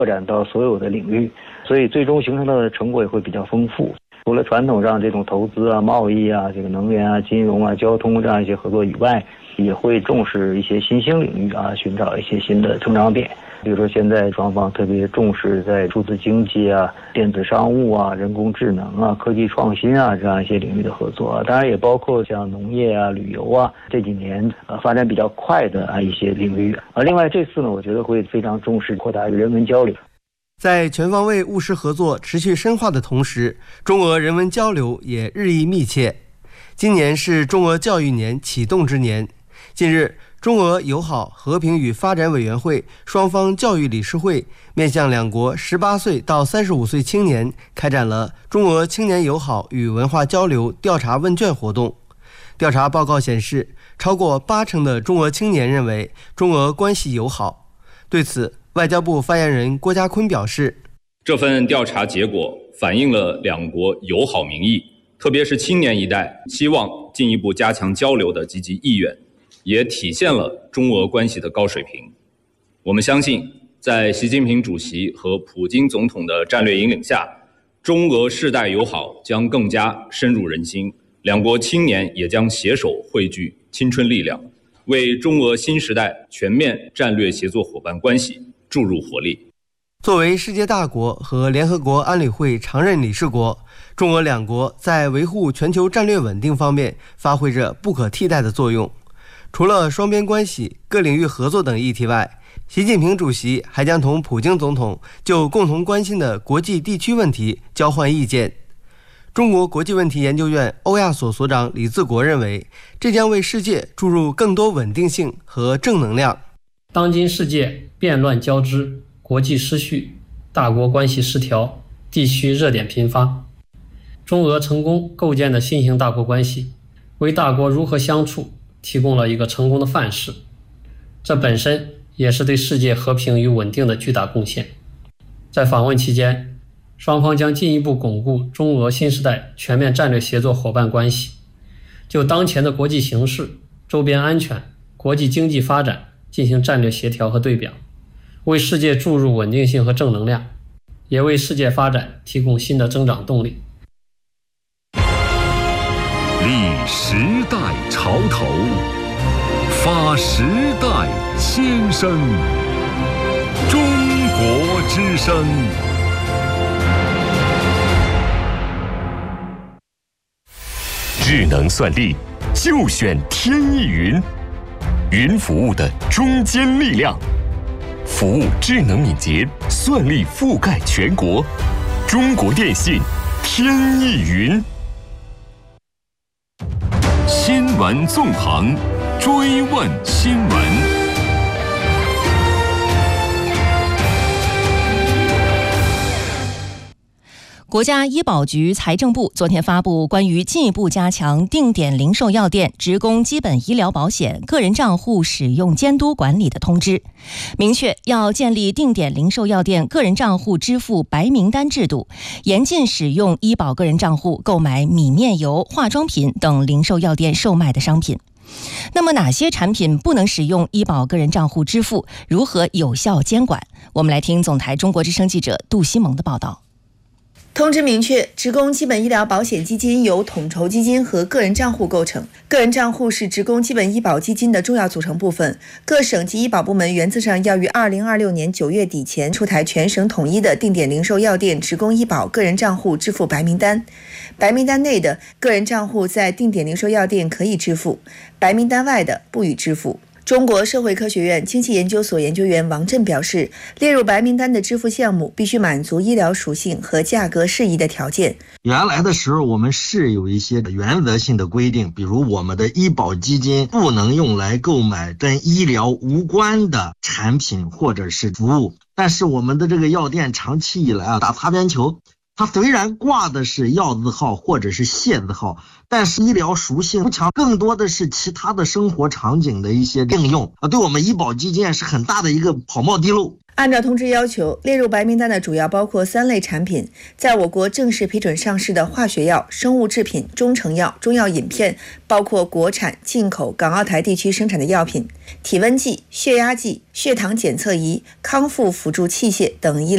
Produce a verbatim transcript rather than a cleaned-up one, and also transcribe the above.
扩展到所有的领域，所以最终形成的成果也会比较丰富。除了传统上这种投资啊、贸易啊、这个能源啊、金融啊、交通这样一些合作以外，也会重视一些新兴领域啊，寻找一些新的成长点。比如说现在双方特别重视在数字经济啊、电子商务啊、人工智能啊、科技创新啊这样一些领域的合作啊，当然也包括像农业啊、旅游啊这几年呃发展比较快的啊一些领域啊。另外这次呢，我觉得会非常重视扩大人文交流。 在全方位务实合作持续深化的同时，中俄人文交流也日益密切。今年是中俄教育年启动之年，近日中俄友好和平与发展委员会双方教育理事会面向两国十八岁到三十五岁青年开展了中俄青年友好与文化交流调查问卷活动。调查报告显示，超过八成的中俄青年认为中俄关系友好。对此，外交部发言人郭家坤表示， 这份调查结果反映了两国友好民意，特别是青年一代希望进一步加强交流的积极意愿，也体现了中俄关系的高水平。我们相信，在习近平主席和普京总统的战略引领下，中俄世代友好将更加深入人心，两国青年也将携手汇聚青春力量，为中俄新时代全面战略协作伙伴关系注入活力。 作为世界大国和联合国安理会常任理事国，中俄两国在维护全球战略稳定方面发挥着不可替代的作用。除了双边关系、各领域合作等议题外，习近平主席还将同普京总统就共同关心的国际地区问题交换意见。中国国际问题研究院欧亚所所长李自国认为，这将为世界注入更多稳定性和正能量。 当今世界变乱交织，国际失序，大国关系失调，地区热点频发。中俄成功构建的新型大国关系，为大国如何相处提供了一个成功的范式，这本身也是对世界和平与稳定的巨大贡献。在访问期间，双方将进一步巩固中俄新时代全面战略协作伙伴关系，就当前的国际形势、周边安全、国际经济发展进行战略协调和对表，为世界注入稳定性和正能量，也为世界发展提供新的增长动力。 立时代潮头，发时代先声，中国之声。智能算力就选天翼云，云服务的中坚力量，服务智能敏捷，算力覆盖全国。中国电信天翼云。新闻纵横，追问新闻。 国家医保局、财政部昨天发布关于进一步加强定点零售药店职工基本医疗保险个人账户使用监督管理的通知，明确要建立定点零售药店个人账户支付白名单制度，严禁使用医保个人账户购买米面油、化妆品等零售药店售卖的商品。那么哪些产品不能使用医保个人账户支付？如何有效监管？我们来听总台中国之声记者杜西蒙的报道。 通知明确，职工基本医疗保险基金由统筹基金和个人账户构成，个人账户是职工基本医保基金的重要组成部分。各省级医保部门原则上要于二零二六年九月底前出台全省统一的定点零售药店职工医保个人账户支付白名单。白名单内的个人账户在定点零售药店可以支付，白名单外的不予支付。中国社会科学院经济研究所研究员王震表示，列入白名单的支付项目必须满足医疗属性和价格适宜的条件。 原来的时候我们是有一些原则性的规定，比如我们的医保基金不能用来购买跟医疗无关的产品或者是服务，但是我们的这个药店长期以来啊打擦边球，它虽然挂的是药字号或者是械字号，但是医疗属性不强，更多的是其他的生活场景的一些应用啊，对我们医保基金是很大的一个跑冒地漏。 按照通知要求，列入白名单的主要包括三类产品：在我国正式批准上市的化学药、生物制品、中成药、中药饮片，包括国产、进口、港澳台地区生产的药品；体温计、血压计、血糖检测仪、康复辅助器械等医疗